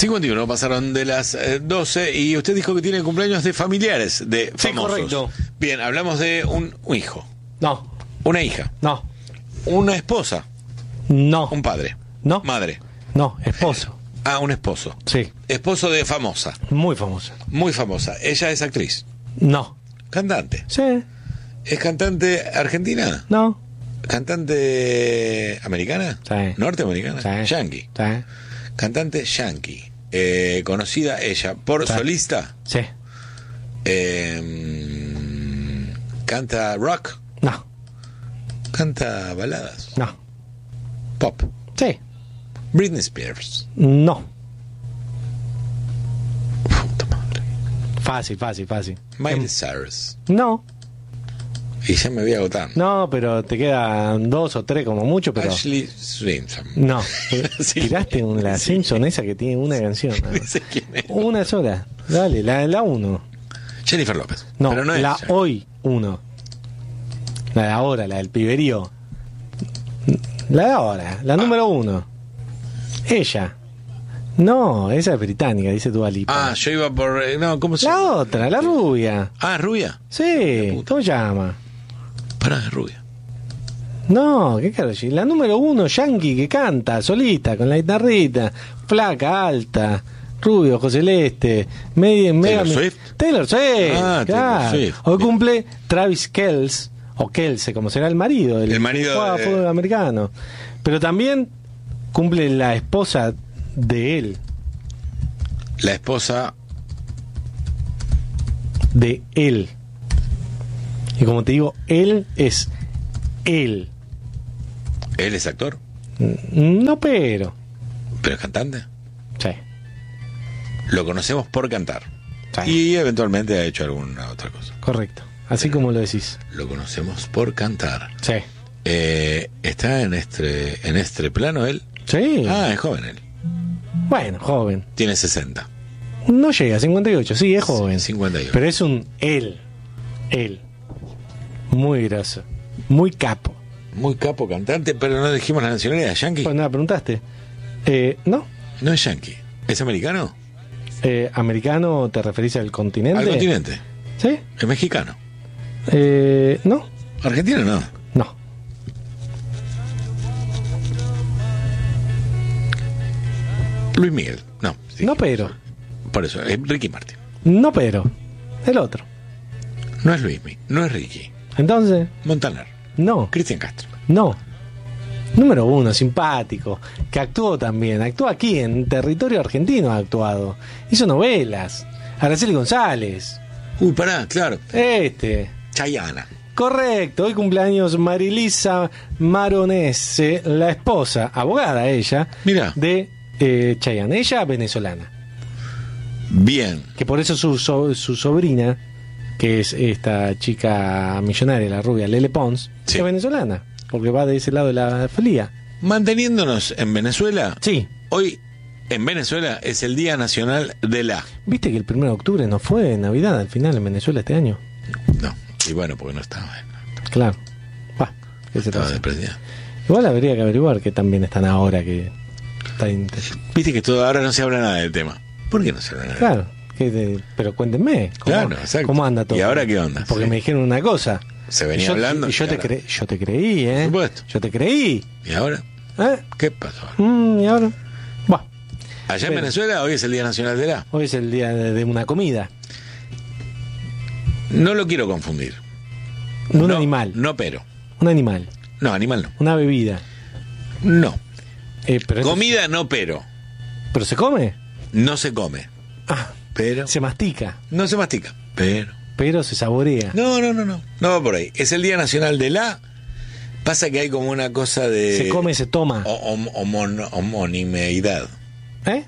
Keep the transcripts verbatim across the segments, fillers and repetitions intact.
cincuenta y uno pasaron de las eh, doce y usted dijo que tiene cumpleaños de familiares, de Sí, famosos. correcto. Bien, hablamos de un, un hijo, No, una hija, no, una esposa, no, un padre, no, madre. no, esposo. Ah, un esposo. Sí, Esposo de famosa, muy famosa. muy famosa. Ella es actriz, No, cantante. sí, ¿Es cantante argentina? no, ¿Cantante americana? Sí. ¿Norteamericana? sí, Yankee. sí, Cantante yankee. Eh, conocida ella por Sí. solista. sí, Eh, canta rock. no, Canta baladas. no, Pop. sí, Britney Spears. no. Puta madre. Fácil, fácil, fácil. Miley Cyrus. No, Y ya me voy agotando. no, pero te quedan dos o tres como mucho, pero... Ashley Simpson. No, Sí. tiraste una la Simpson esa que tiene una canción. ¿no? No sé quién es. Una sola, dale, la, la uno. Jennifer López. No, Pero no es la ella. hoy uno. La de ahora, la del piberío. La de ahora, la número uno. Ella. No, esa es británica, dice Dua Lipa. Ah, yo iba por... eh, No, ¿cómo se la llama? otra, la rubia. Ah, rubia. Sí, ¿cómo se llama? Pará, es rubia. No, qué caro. La número uno, Yankee, que canta, solista, con la guitarrita, flaca, alta, rubio, ojo celeste, media, Taylor mega- Swift. Taylor Swift, Ah, Taylor claro. Swift. Hoy Bien. cumple Travis Kelce, o Kelce, como será el marido, El marido que juega de- fútbol americano. Pero también cumple la esposa de él, La esposa... de él. Y como te digo, él es él. Él es actor, No, pero. pero es cantante. Sí, Lo conocemos por cantar. sí, Y eventualmente ha hecho alguna otra cosa. correcto. Así como lo decís. Lo conocemos por cantar. Sí. Eh, ¿Está en este, en este plano él? Sí. Ah, es joven él. Bueno, joven. Tiene sesenta. No llega a cincuenta y ocho, sí, es joven. cincuenta y ocho. Pero es un él. Él. Muy grosso. Muy capo. Muy capo cantante, pero no dijimos la nacionalidad. ¿Yankee? Pues nada, preguntaste. Eh, ¿No? No es yankee. ¿Es americano? Eh, ¿Americano te referís al continente? Al continente. ¿Sí? ¿Es mexicano? Eh, ¿No? ¿Argentino no? No. Luis Miguel. No. sí. No, pero. Por eso, es Ricky Martin. No, pero. El otro. No es Luismi, no es Ricky. Entonces, Montaner. no. Cristian Castro. No. Número uno, simpático, que actuó también, actúa aquí en territorio argentino, ha actuado, hizo novelas, Araceli González, Uy, pará, claro. este, Chayana. correcto, hoy cumpleaños Marilisa Maronese, la esposa, abogada ella, Mirá. de eh, Chayanne, ella venezolana, Bien. que por eso su, so- su sobrina, que es esta chica millonaria, la rubia Lele Pons, Sí. es venezolana, porque va de ese lado de la felía. Manteniéndonos en Venezuela, Sí. hoy en Venezuela es el Día Nacional de la... ¿Viste que el primero de octubre no fue Navidad al final en Venezuela este año? No, y bueno, porque no estaba, Claro. Va, ¿qué se estaba pasa? de presidente. Igual habría que averiguar que también están ahora que está inter- Viste que todo ahora no se habla nada del tema. ¿Por qué no se habla nada? Claro, que de- pero cuéntenme cómo, Claro, exacto. cómo anda todo. ¿Y ahora qué onda? Porque Sí. me dijeron una cosa. Se venía Y yo, hablando. y yo y te ahora- cre- yo te creí, ¿eh? Por supuesto. Yo te creí. ¿Y ahora? ¿Eh? ¿Qué pasó? Mm, ¿Y ahora? Buah, Allá en Pero- Venezuela hoy es el Día Nacional de la... hoy es el día de, de una comida. No lo quiero confundir. De un No, animal. No, pero. Un animal. No, animal no. Una bebida. No. Eh, pero, esto- Comida no, pero. ¿Pero se come? No se come. Ah, Pero. se mastica. No se mastica. Pero. Pero se saborea. No, no, no, no. No va por ahí. Es el Día Nacional de la. Pasa que hay como una cosa de. Se come, se toma. o- hom- homon- homonimeidad. ¿Eh?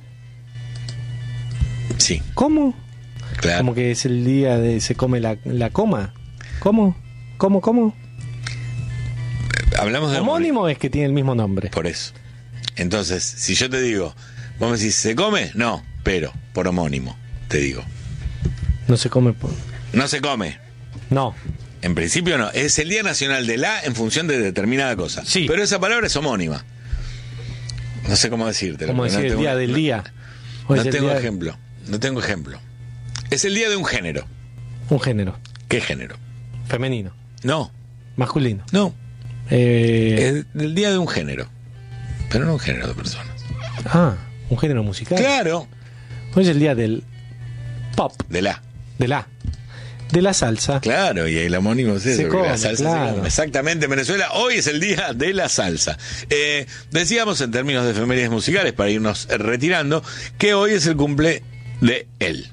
Sí, ¿Cómo? claro. Como que es el día de se come la, la coma. ¿Cómo? ¿Cómo? ¿Cómo? Hablamos de Homónimo es que tiene el mismo nombre. Por eso. Entonces, si yo te digo, vos me decís, ¿se come? No, pero, por homónimo, te digo. No se come por... No se come. No. En principio no. Es el Día Nacional de la en función de determinada cosa. Sí. Pero esa palabra es homónima. No sé cómo decirte. Como decir el día del día. Hoy No es el tengo día- ejemplo. No tengo ejemplo. Es el día de un género. Un género. ¿Qué género? Femenino. No, Masculino. no. Eh, Es el día de un género. Pero no un género de personas. ah, un género musical. Claro. Hoy es el día del pop, De la. de la, de la salsa. Claro, y el homónimo es eso, Se porque come, la salsa claro. se come. Exactamente, en Venezuela hoy es el día de la salsa. Eh, decíamos en términos de efemérides musicales, para irnos eh, retirando, que hoy es el cumple de él.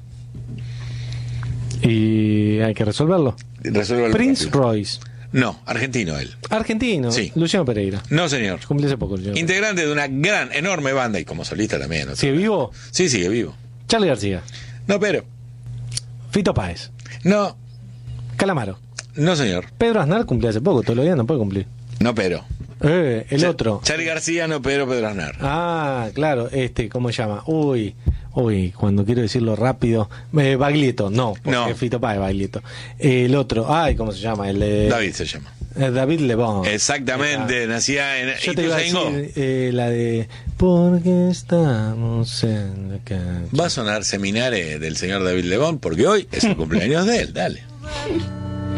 Y hay que resolverlo. Resuelva el Prince rápido. Royce. No, argentino él. Argentino. Sí. Luciano Pereira. No, señor. Cumplió hace poco. Luciano Pereira. Integrante de una gran, enorme banda y como solista también. ¿no? ¿Sigue vivo? Sí, sigue vivo. Charlie García. No, pero. Fito Páez. No, Calamaro. no, señor. Pedro Aznar cumplió hace poco. Todos los días no puede cumplir. No, pero. Eh, el Cha- otro. Charly García, no, Pedro, Pedro Aznar. Ah, claro. Este, ¿cómo se llama? Uy. Uy, cuando quiero decirlo rápido. Eh, Baglietto. No, porque No. es Fito Páez, Baglietto. Eh, el otro. Ay, ¿cómo se llama? El de... David se llama. Eh, David Lebón. Exactamente, nacía en Yo te iba a Ituzaingó. decir eh, la de porque estamos en la cancha. Va a sonar Seminare del señor David Lebón porque hoy es el cumpleaños de él. Dale.